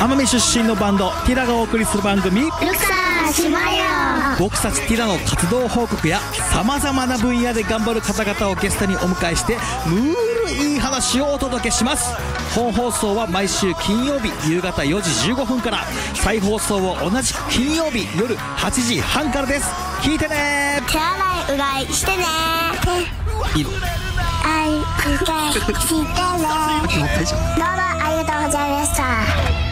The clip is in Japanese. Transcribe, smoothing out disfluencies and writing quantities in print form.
奄美出身のバンドティラがお送りする番組ルクサしまよ。 僕たちティラの活動報告やさまざまな分野で頑張る方々をゲストにお迎えしてムールいい話をお届けします。本放送は毎週金曜日夕方4時15分から、再放送を同じく金曜日夜8時半からです。聞いてね。 手洗いうがいしてね。 いいのうがいしてね。どうもありがとうございました。